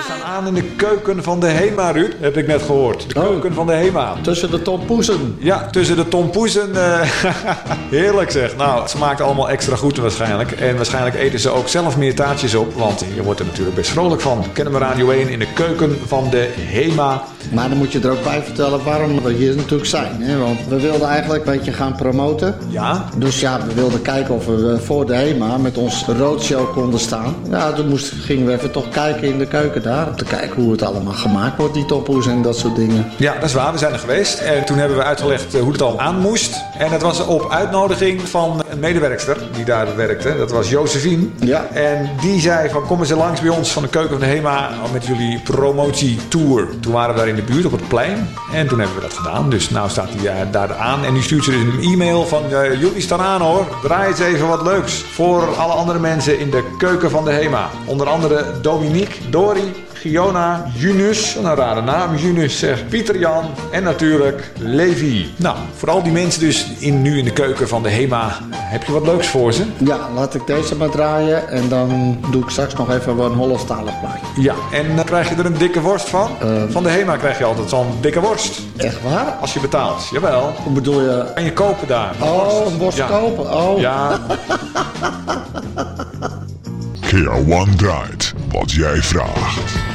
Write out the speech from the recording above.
staan aan in de keuken van de HEMA, Ruud. Heb ik net gehoord. De keuken van de HEMA. Tussen de tompoezen. Ja, tussen de tompoezen. Heerlijk zeg. Nou, ze maakt allemaal extra goed waarschijnlijk. En waarschijnlijk eten ze ook zelf meer taartjes op. Want je wordt er natuurlijk best vrolijk van. Kennen we Radio 1 in de keuken van de HEMA. Maar dan moet je er ook bij vertellen waarom we hier natuurlijk zijn. Hè? Want we wilden eigenlijk een beetje gaan promoten. Ja. Dus ja, we wilden kijken of we voor de HEMA met ons roadshow konden staan. Ja, toen gingen we even toch kijken in de keuken daar. Om te kijken hoe het allemaal gemaakt wordt, die tompoes en dat soort dingen. Ja, dat is waar. We zijn er geweest. En toen hebben we uitgelegd hoe het al aan moest. En het was op uitnodiging van een medewerkster die daar werkte. Dat was Josephine. Ja. En die zei van kom eens langs bij ons van de keuken van de HEMA met jullie promotietour. Toen waren we daar in de buurt op het plein. En toen hebben we dat gedaan. Dus nou staat hij daar aan. En die stuurt ze dus een e-mail van jullie staan aan hoor. Draai eens even wat leuks voor alle andere mensen in de keuken van de HEMA. Onder andere Dominique, Dori, Giona, Junus, een rare naam, Junus zegt Pieter Jan en natuurlijk Levi. Nou, voor al die mensen dus nu in de keuken van de HEMA, heb je wat leuks voor ze? Ja, laat ik deze maar draaien en dan doe ik straks nog even een Hollandstalig plaatje. Ja, en dan krijg je er een dikke worst van. Van de HEMA krijg je altijd zo'n dikke worst. Echt waar? Als je betaalt, jawel. Hoe bedoel je? En je kopen daar. Een worst kopen? Oh. Ja. Keer One draait wat jij vraagt.